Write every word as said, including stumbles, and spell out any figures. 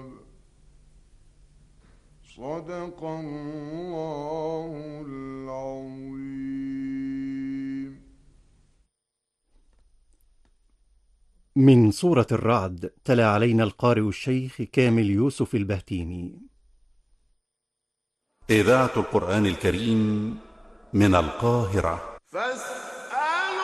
صدق الله العظيم. من سورة الرعد تلا علينا القارئ الشيخ كامل يوسف البهتيمي. إذاعة القرآن الكريم من القاهرة.